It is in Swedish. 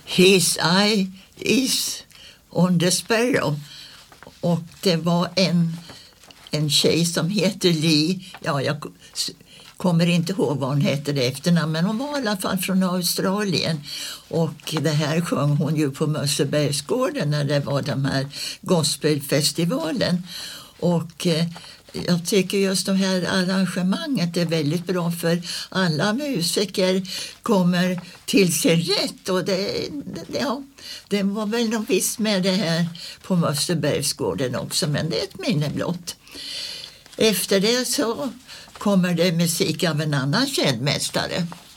His eye is on the sparrow. Och det var en tjej som heter Lee. Ja, jag kommer inte ihåg vad hon hette det efternamn, men hon var i alla fall från Australien. Och det här sjöng hon ju på Mössebergsgården när det var den här gospelfestivalen. Och jag tycker just det här arrangemanget är väldigt bra, för alla musiker kommer till sin rätt. Och det var väl något visst med det här på Mössebergsgården också, men det är ett minne blott. Efter det så kommer det musik av en annan känd mästare.